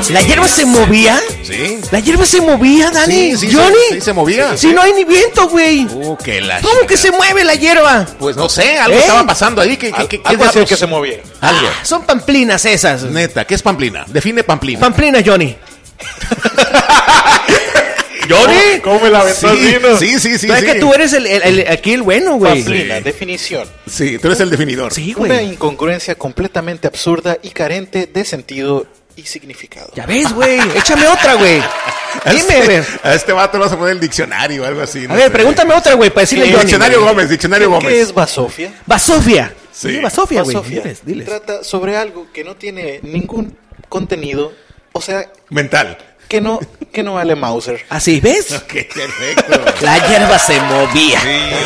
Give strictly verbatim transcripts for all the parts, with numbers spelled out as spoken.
¿La hierba se movía? Sí. ¿La hierba se movía, Dani? Sí, sí, ¿Johnny? Se, sí, se movía. Si sí. no hay ni viento, güey. Uh, que la ¿Cómo chica. que se mueve la hierba? Pues no sé, algo ¿Eh? estaba pasando ahí. ¿Qué, qué, qué, Algo qué hacía diablos? que se moviera. Algo. Ah, son pamplinas esas. Neta, ¿qué es pamplina? Define pamplina. Pamplina, Johnny. ¿Johnny? ¿Cómo me la aventó Sí, el vino? sí, sí, sí. No, es sí. que tú eres el, el- el- aquí el bueno, güey. Pamplina, Sí. definición. Sí, tú eres el definidor. Sí, Una güey. incongruencia completamente absurda y carente de sentido y significado. Ya ves, güey. Échame otra, güey. A Dime, este, güey. a este vato le vas a poner el diccionario o algo así. no A ver, sé. pregúntame otra, güey, para decirle a Johnny. Diccionario güey. Gómez, diccionario ¿Qué, Gómez. qué es basofia? Basofia. Sí. Sí, basofia, güey. Basofia Diles, diles. trata sobre algo que no tiene ningún contenido, o sea, Mental. que no, que no vale Mauser. Así, ¿ves? Ok, perfecto. La hierba se movía.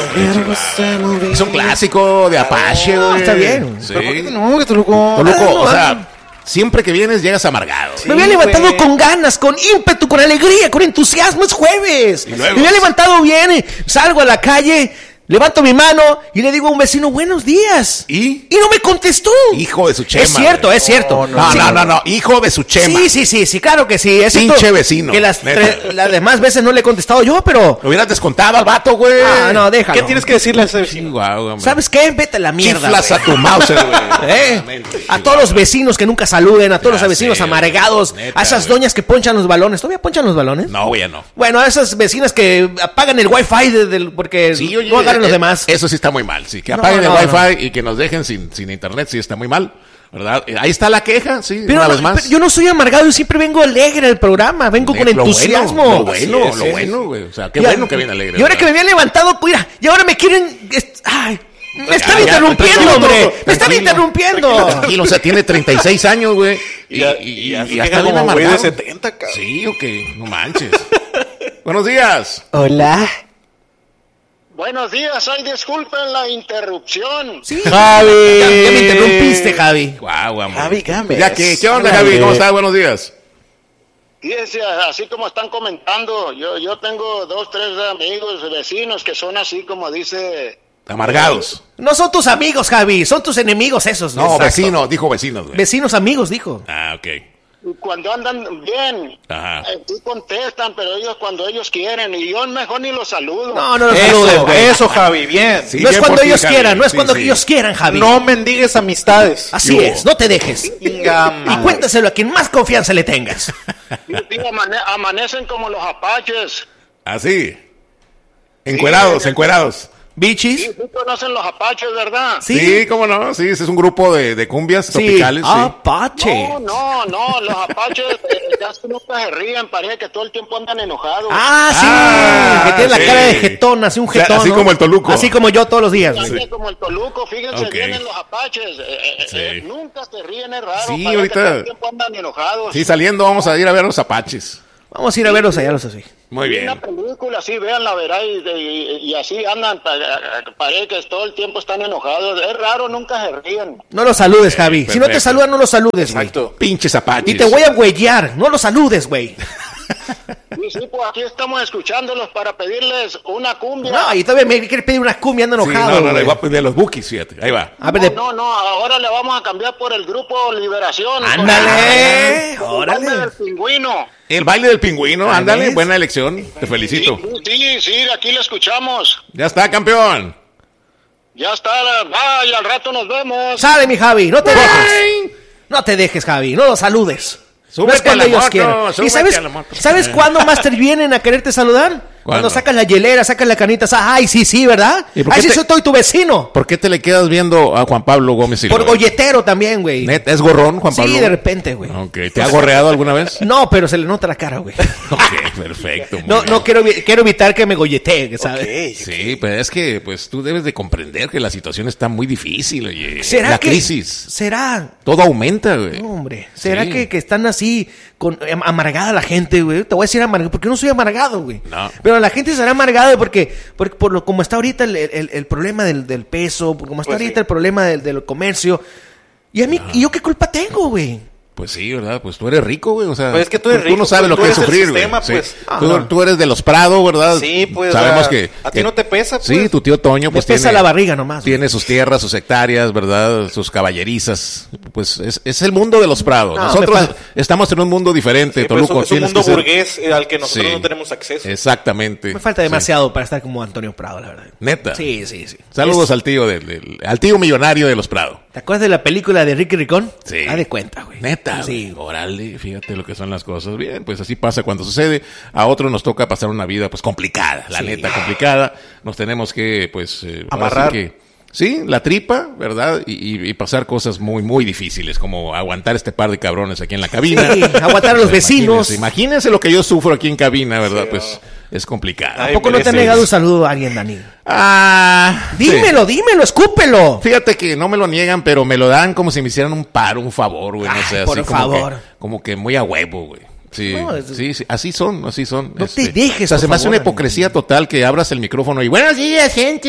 Es un clásico de Apache, No, güey. está bien. Sí. ¿Pero por qué no? Que te lo co- Toluco, Ah, no, o ah. sea, siempre que vienes llegas amargado. Sí. Me había levantado güey. con ganas, con ímpetu, con alegría, con entusiasmo. Es jueves. Y luego- Me había levantado bien. eh, Salgo a la calle, levanto mi mano y le digo a un vecino, buenos días. ¿Y? Y no me contestó. Hijo de su chema. Es cierto, güey. es cierto. No, Sí. no, no, no. Hijo de su chema. Sí, sí, sí, sí, claro que sí. Es Pinche cierto vecino, Que las, neta. tre- las demás veces no le he contestado yo, pero... Lo hubieras descontado al vato, güey. Ah, no, déjalo. ¿Qué tienes que decirle a ese vecino? Guau, hombre. ¿Sabes qué? Vete a la mierda, Chiflas güey. a tu Mauser, güey. ¿Eh? Exactamente, A sí, todos los guau. vecinos que nunca saluden, a todos Ya los vecinos sé, amargados, neta, a esas güey. doñas que ponchan los balones. ¿Todavía ponchan los balones? No, güey, ya no. Bueno, a esas vecinas que apagan el wifi de- del- porque Sí, oye, no agarran los eh, demás. Eso sí está muy mal, sí. Que No, apaguen no, el no. wifi y que nos dejen sin, sin internet, sí está muy mal, ¿verdad? Eh, Ahí está la queja, sí, Pero, una no, vez más. pero yo no soy amargado, yo siempre vengo alegre al programa, vengo con Lo bueno, entusiasmo. Lo bueno, Así es, lo sí, bueno, güey. O sea, qué Y a- bueno que viene alegre. Y ahora que me ¿verdad? había levantado, mira, y ahora me quieren... est- Ay, me están ya, interrumpiendo, tranquilo, hombre. tranquilo, Me están tranquilo. interrumpiendo. Tranquilo, o sea, tiene treinta y seis años, güey. Y, y, y, así ya llega está bien como güey de amargado. setenta, cabrón. Sí, ok, no manches. Buenos días. Hola. Buenos días, ay, disculpen la interrupción. Sí. Javi. Ya, ya me interrumpiste, Javi. Guau, amor. Javi Gámez. Ya, ¿qué, ¿qué onda, Háblale. Javi? ¿Cómo estás? Buenos días. Fíjense, así como están comentando, yo, yo tengo dos, tres amigos, vecinos que son así como dice... Amargados. No son tus amigos, Javi, son tus enemigos esos. No, Exacto. vecino, dijo vecinos, güey. Vecinos amigos, dijo. Ah, ok. Cuando andan bien, Ajá. eh, sí contestan, pero ellos cuando ellos quieren, y yo mejor ni los saludo. No, no los Eso, saludes, güey. eso, Javi, bien. Sí, No es bien cuando por ti, ellos Javi. quieran, no es Sí, cuando sí. ellos quieran, Javi. No mendigues amistades. Así Yo- es, no te dejes. Inga Y madre. cuéntaselo a quien más confianza le tengas. Sí, sí, amane- amanecen como los apaches. Así. Encuerados, Sí. encuerados. Bichis. Sí, sí conocen los apaches, ¿verdad? Sí. Sí, cómo no. Sí, ese es un grupo de, de cumbias tropicales. Sí. Apache. No, no, no, los apaches eh, casi nunca se ríen, parece que todo el tiempo andan enojados. Ah, sí. Ah, que tiene sí. la cara de jetón, así un O sea, jetón. así ¿no? como el Toluco. Así como yo todos los días. Así güey. como el Toluco, fíjense, Ok. vienen los apaches, eh, eh, Sí. eh, nunca se ríen, es raro, Sí, parece ahorita- que todo el tiempo andan enojados. Sí, saliendo vamos a ir a ver los apaches. Vamos a ir a verlos allá, los así. Muy Vi bien. una película, sí, véanla, verá, y, y- y así andan, pa- parece que todo el tiempo están enojados, es raro, nunca se ríen. No los saludes, Javi. Si no te perfecto. saludan, no los saludes, güey. Exacto. Pinches apaches. Y te voy a huellar. No los saludes, güey. Y sí, pues aquí estamos escuchándolos para pedirles una cumbia. No, y todavía me quiere pedir una cumbia, ando Sí, enojado, no, no, no, güey. le voy a pedir los bookies, fíjate. Ahí va. A ver, no, de- no, no, ahora le vamos a cambiar por el grupo Liberación. Ándale, Con- órale. con el pingüino. El baile del pingüino, Ahí ándale, ves. buena elección. Te felicito. Sí, sí, sí, aquí lo escuchamos. Ya está, campeón. Ya está, va, y al rato nos vemos. Sale, mi Javi, no te dejes. No te dejes, Javi, no los saludes. Súbete no es cuando a la ellos moto, quieran. súbete ¿Y sabes, a la moto. ¿sabes cuándo, Master, vienen a quererte saludar? Cuando ¿Cuándo? sacas la hielera, sacas la canita, sa- ay, sí, sí, ¿verdad? ¿Y por Ay, qué sí, te- soy todo tu vecino. ¿Por qué te le quedas viendo a Juan Pablo Gómez y Por golletero también, güey. ¿Neta? ¿Es gorrón, Juan Pablo? Sí, de repente, güey. Ok, ¿te ha gorreado alguna vez? No, pero se le nota la cara, güey. Ok, perfecto. muy No, bien. no quiero, evi- quiero evitar que me golletee, ¿sabes? Sí, pero es que pues tú debes de comprender que la situación está muy difícil, oye. ¿Será la que crisis. será? Todo aumenta, güey. No, hombre, ¿será Sí. que, que están así con am- amargada la gente, güey? Te voy a decir amargado, porque no soy amargado, güey. No. Pero la gente será amargada porque, porque por lo como está ahorita el, el- el problema del, del peso, por como está Pues ahorita sí. el problema del, del comercio. Y a mí, ¿y yo qué culpa tengo, güey? Pues sí, ¿verdad? Pues tú eres rico, güey, o sea... Pues es que tú eres rico, Tú no sabes pues, lo tú que es eres el sufrir, güey. sistema, Sí. pues. Ah, tú, no. tú eres de los Prado, ¿verdad? Sí, pues. Sabemos a, que... A ti que, no te pesa, pues. Sí, tu tío Toño, pues Me pesa tiene... la barriga nomás. Tiene sus tierras, sus hectáreas, ¿verdad? Sus caballerizas. Pues es, es el mundo de los Prado. No, Nosotros me fa- estamos en un mundo diferente, Sí, pues, Toluco. es un tienes mundo que ser- burgués eh, al que nosotros Sí. no tenemos acceso. Exactamente. Me falta demasiado para estar como Antonio Prado, la verdad. Neta. Sí, sí, sí. Saludos Es- al tío del, del- al tío millonario de los Prado. ¿Te acuerdas de la película de Ricky Ricón? Sí. Haz de cuenta, güey. Neta, Sí. güey. Órale, fíjate lo que son las cosas. Bien, pues así pasa cuando sucede. A otros nos toca pasar una vida, pues, complicada. La Sí. neta, complicada. Nos tenemos que, pues... eh, ahora Amarrar. sí que- sí, la tripa, ¿verdad? Y, y- y pasar cosas muy, muy difíciles, como aguantar este par de cabrones aquí en la cabina. Sí, aguantar a los Pues, vecinos. Imagínense, imagínense lo que yo sufro aquí en cabina, ¿verdad? Sí, Pues es complicado. Ay, ¿A poco no te ha mereces. negado un saludo a alguien, Dani? Ah, sí. Dímelo, dímelo, escúpelo. Fíjate que no me lo niegan, pero me lo dan como si me hicieran un paro, un favor, güey. No Ay, sé, así por como favor. que, como que muy a huevo, güey. Sí, No, es- sí, sí, así son, así son. No te dejes, O sea, por se me hace favor, una hipocresía total que abras el micrófono y buenos días, gente.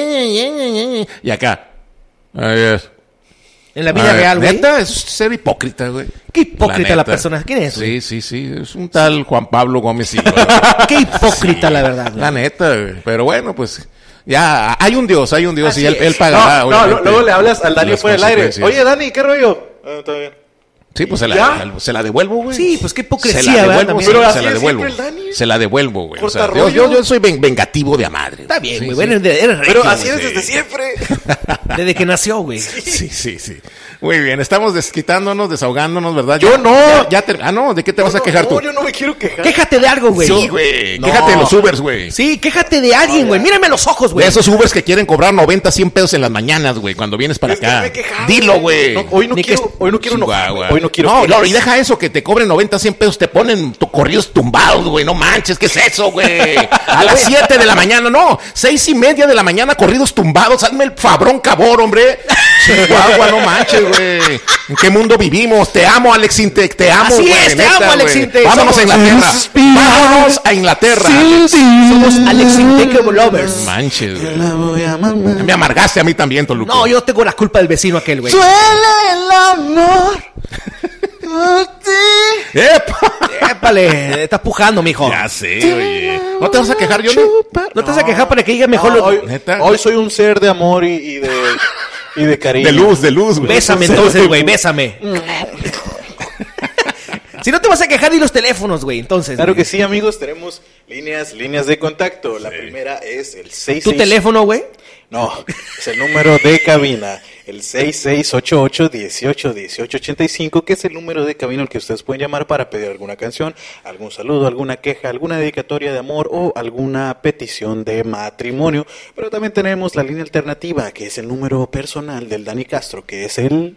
Y acá. Ay, es. En la vida Ay, real, güey. Neta, es ser hipócrita, güey. Qué hipócrita la neta. persona. ¿Quién es, güey? Sí, sí, sí. Es un tal Juan Pablo Gómez Silva. Qué hipócrita, la verdad, güey. La neta, güey. Pero bueno, pues ya hay un Dios, hay un Dios Así y él, es. él pagará. No, no, obviamente, luego le hablas al Dani las fuera del aire. consecuencias. Oye, Dani, ¿qué rollo? Ah, está bien. Sí, pues se la, ¿Ya? se la devuelvo, güey. Sí, pues qué hipocresía, Se la ¿verdad? devuelvo, También. sí, Pero se así la es devuelvo. siempre el Dani. Se la devuelvo, güey. O sea, Corta yo, rollo. yo, yo soy ven- vengativo de a madre. Está bien, Sí, güey. sí. Bueno, eres eres Pero regio, así güey. eres desde siempre. Desde que nació, güey. Sí, sí, sí. Muy bien, estamos desquitándonos, desahogándonos, ¿verdad? Yo Ya- no. Ya, ya te- ah, no, ¿de qué te vas a quejar tú? No, yo no me quiero quejar. Quéjate de algo, güey. Sí, güey. No. Quéjate de los Ubers, güey. Sí, quéjate de alguien, güey. Mírame a los ojos, De güey. esos Ubers que quieren cobrar noventa, cien pesos en las mañanas, güey, cuando vienes para Es que acá. me he quejado, Dilo, güey. No, hoy no Ni quiero, que- hoy no quiero enojar, Chihuahua. güey. Hoy no quiero No, quejas. no, y deja eso, que te cobren noventa, cien pesos, te ponen tu corridos tumbados, güey. No manches, ¿qué es eso, güey? A las siete de la mañana, no. Seis y media de la mañana, corridos tumbados. Hazme el fabrón cabor, hombre. Chihuahua, no manches, güey. ¿En qué mundo vivimos? Te amo, Alex Intec, te amo, Así güey, es, te neta, amo, Alex güey. Intec. Vámonos a Somos- Inglaterra. Vámonos a Inglaterra. Somos Alex Intake Lovers. Manches, güey. Me amargaste a mí también, Toluco. No, yo tengo la culpa del vecino aquel, güey. el amor. ¡Epa! Épale, estás pujando, mijo. Ya sé, oye. ¿No te vas a quejar, Johnny? No te vas a quejar para que diga mejor No, lo... hoy, ¿Neta? hoy soy un ser de amor y, y de y de cariño. De luz, de luz, güey. Bésame entonces, güey, bésame. Si no te vas a quejar, di los teléfonos, güey, entonces. Claro güey. que sí, amigos, tenemos líneas, líneas de contacto. La primera es el seis ¿Tu seis teléfono, güey? No, es el número de cabina, el seis seis ocho ocho, uno ocho, uno ocho ocho cinco, que es el número de cabina al que ustedes pueden llamar para pedir alguna canción, algún saludo, alguna queja, alguna dedicatoria de amor o alguna petición de matrimonio. Pero también tenemos la línea alternativa, que es el número personal del Dani Castro, que es el...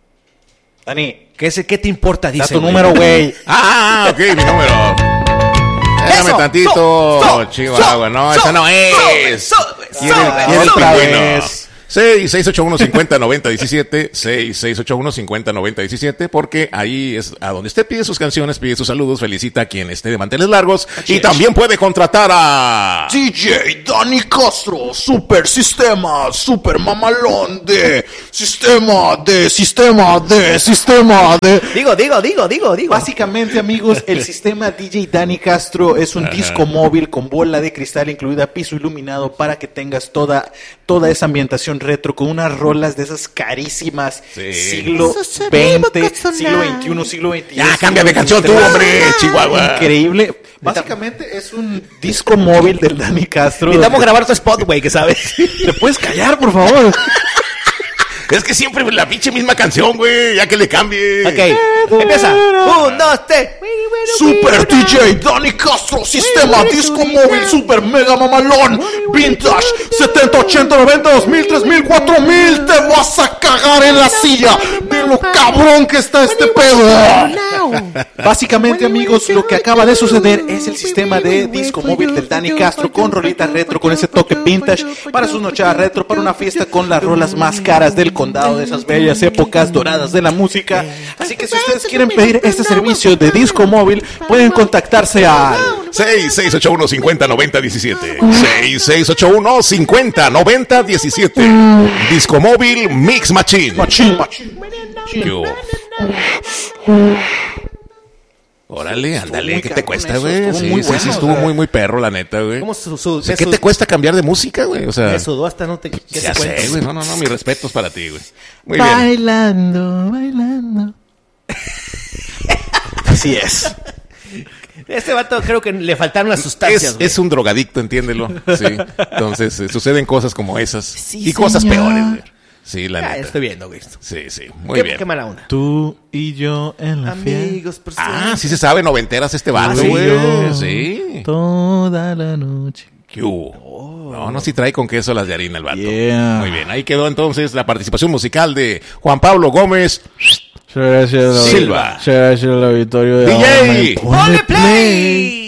Dani, ¿Qué, es, ¿Qué te importa? da Dice, tu güey. número, güey. Ah, ok, mi número. Déjame Eso, tantito, so, so, Chihuahua. No, so, esa no so, es. so, Quiere, so, quiere el so, pingüino. so. seis seis ocho uno, cinco cero, nueve cero uno siete, seis seis ocho uno, cinco cero, nueve cero uno siete, porque ahí es a donde usted pide sus canciones, pide sus saludos, felicita a quien esté de manteles largos y también puede contratar a... D J Dani Castro, super sistema, super mamalón de sistema, de sistema, de sistema, de... Digo, digo, digo, digo, digo. Básicamente, amigos, el sistema D J Dani Castro es un disco móvil con bola de cristal incluida, piso iluminado, para que tengas toda, toda esa ambientación retro con unas rolas de esas carísimas, Sí. siglo veinte, siglo veintiuno, siglo veintidós. Ya, cambia de siglo canción tú, veintitrés. hombre, Chihuahua. Increíble. Básicamente es un disco móvil del Dani Castro. Necesitamos grabar tu spot, güey, que sabes. ¿Te puedes callar, por favor? Es que siempre la pinche misma canción, güey, ya que le cambie. Ok, empieza. Un, dos, tres. Super D J Dani Castro, sistema, disco móvil, super mega mamalón, vintage, setenta, ochenta, noventa, dos mil, tres mil, cuatro mil, te vas a cagar en la silla de lo cabrón que está este pedo. Básicamente, amigos, lo que acaba de suceder es el sistema de disco móvil del Dani Castro con rolitas retro, con ese toque vintage para sus nochadas retro, para una fiesta con las rolas más caras del condado, de esas bellas épocas doradas de la música. Así que si ustedes quieren pedir este servicio de disco móvil, pueden contactarse al seis seis ocho uno, cinco cero, nueve cero uno siete. seis seis ocho uno, cinco cero, nueve cero uno siete. Disco móvil Mix Machine. Machín, machín. Yo. Órale, ándale, ¿qué te cabrón cuesta, eso, güey? estuvo Sí, muy sí, bueno, sí, o estuvo sea. muy, muy perro, la neta, güey. ¿Cómo su, su, O sea, me ¿qué su- te cuesta cambiar de música, güey? O sea, Me sudó hasta no te... ¿qué te ya cuento? sé, güey. No, no, no, mis respetos para ti, güey. Muy bien. Bailando, bailando. Así es. Este vato creo que le faltaron las sustancias, Es, güey. es un drogadicto, entiéndelo. Sí. Entonces, eh, suceden cosas como esas. Sí, y cosas señor. peores, güey. Sí, la Ah, neta. estoy viendo, güey. Sí, sí. Muy Qué, bien. qué mala onda. Tú y yo en la Amigos, por Ah, siempre. sí se sabe, noventeras este vato, Tú y güey. yo. Sí. Toda la noche. ¿Qué hubo? No, no, sí trae con queso las de harina el vato. Yeah. Muy bien, ahí quedó entonces la participación musical de Juan Pablo Gómez. Muchas gracias, Silva. Muchas gracias al auditorio de D J. Ahora Me Pone ¡Ponle play!